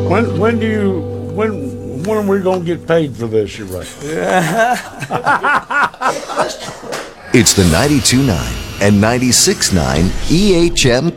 When are we gonna get paid for this, you right? It's the 92.9 and 96.9 EHM